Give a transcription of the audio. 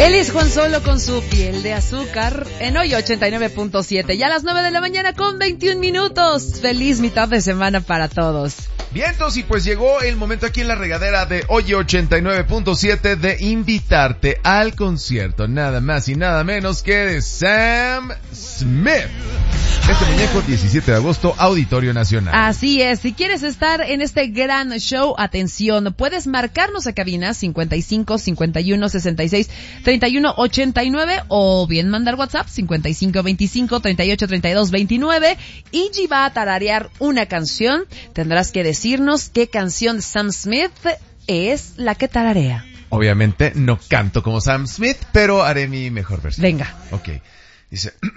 Él es Juan Solo con su Piel de Azúcar en hoy 89.7. Ya a las 9 de la mañana con 21 minutos. Feliz mitad de semana para todos. Vientos, y pues llegó el momento aquí en la regadera de Oye 89.7 de invitarte al concierto, nada más y nada menos que de Sam Smith. Este muñeco, 17 de agosto, Auditorio Nacional. Así es, si quieres estar en este gran show, atención, puedes marcarnos a cabina 55 51 66 31 89 o bien mandar WhatsApp 55 25 38 32 29 y G va a tararear una canción. Tendrás que decirnos qué canción de Sam Smith es la que tararea. Obviamente no canto como Sam Smith, pero haré mi mejor versión. Venga. Ok, dice...